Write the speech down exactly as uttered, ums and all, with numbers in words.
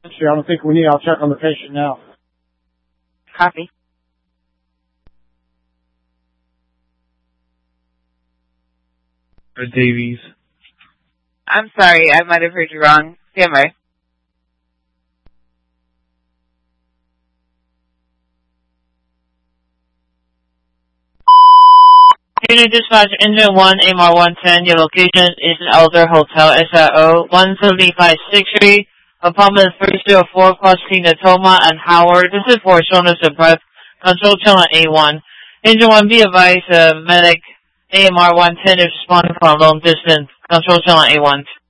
Actually, I don't think we need. I'll check on the patient now. Copy. Or Davies. I'm sorry, I might have heard you wrong. Stand by. Unit dispatch, engine one, A M R one ten. Your location is Elder Hotel, S I O one seventy-five sixty. Apartment three oh four, cross Tina Toma and Howard. This is for shortness of breath. Control channel A one. Engine one, be advised, uh, medic A M R one ten is responding from long distance. Control channel A one.